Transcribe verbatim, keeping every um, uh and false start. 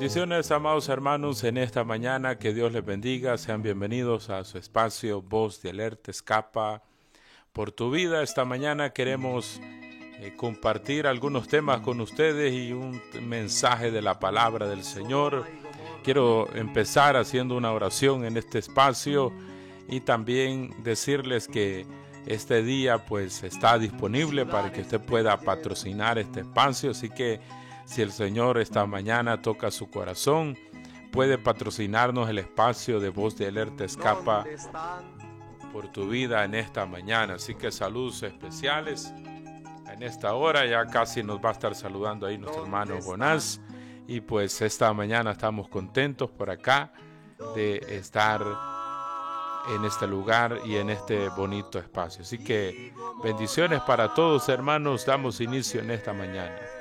Bendiciones, amados hermanos, en esta mañana. Que Dios les bendiga. Sean bienvenidos a su espacio Voz de Alerta Escapa por tu vida. Esta mañana queremos eh, compartir algunos temas con ustedes y un mensaje de la palabra del Señor. Quiero empezar haciendo una oración en este espacio y también decirles que este día pues está disponible para que usted pueda patrocinar este espacio, así que si el Señor esta mañana toca su corazón, puede patrocinarnos el espacio de Voz de Alerta Escapa por tu vida en esta mañana. Así que saludos especiales en esta hora. Ya casi nos va a estar saludando ahí nuestro hermano Jonás. Y pues esta mañana estamos contentos por acá de estar en este lugar y en este bonito espacio. Así que bendiciones para todos, hermanos. Damos inicio en esta mañana.